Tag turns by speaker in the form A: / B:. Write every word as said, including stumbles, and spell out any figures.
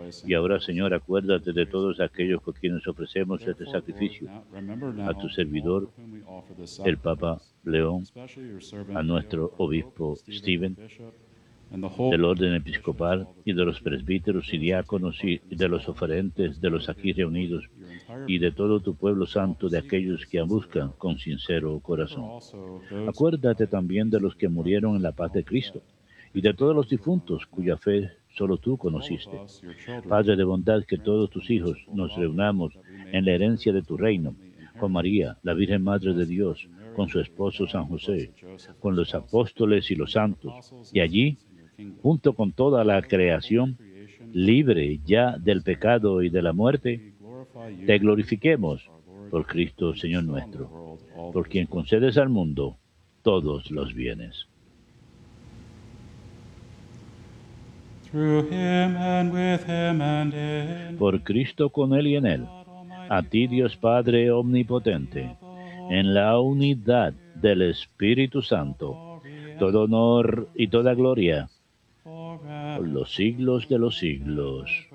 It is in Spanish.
A: Y ahora, Señor, acuérdate de todos aquellos por quienes ofrecemos este sacrificio, a tu servidor, el Papa León, a nuestro obispo Stephen, del orden episcopal y de los presbíteros y diáconos y de los oferentes de los aquí reunidos y de todo tu pueblo santo, de aquellos que buscan con sincero corazón. Acuérdate también de los que murieron en la paz de Cristo y de todos los difuntos cuya fe solo tú conociste. Padre de bondad, que todos tus hijos nos reunamos en la herencia de tu reino, con María, la Virgen Madre de Dios, con su esposo San José, con los apóstoles y los santos, y allí, junto con toda la creación, libre ya del pecado y de la muerte, te glorifiquemos por Cristo Señor nuestro, por quien concedes al mundo todos los bienes. Por Cristo, con Él y en Él, a ti Dios Padre omnipotente, en la unidad del Espíritu Santo, todo honor y toda gloria por los siglos de los siglos.